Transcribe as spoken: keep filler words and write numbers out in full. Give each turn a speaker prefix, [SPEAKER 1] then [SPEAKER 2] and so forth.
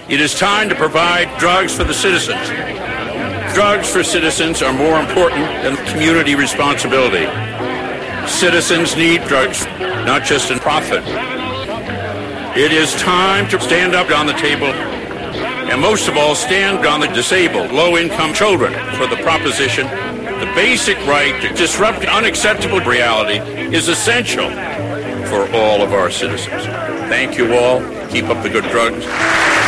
[SPEAKER 1] It is time to provide drugs for the citizens. Drugs for citizens are more important than community responsibility. Citizens need drugs, not just in profit. It is time to stand up on the table, and most of all, stand on the disabled, low-income children for the proposition the basic right to disrupt unacceptable reality is essential for all of our citizens. Thank you all. Keep up the good drugs.